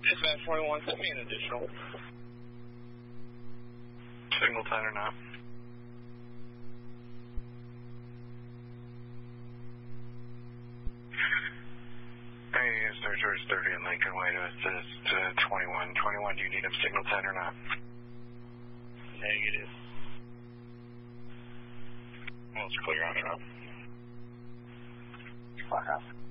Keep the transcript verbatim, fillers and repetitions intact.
Dispatch twenty-one, send me an additional. Signal ten or not? Hey, it's George thirty in Lincoln Way to assist uh, twenty-one. twenty-one, do you need him signal ten or not? Negative. Well, it's clear on it up. Fuck off.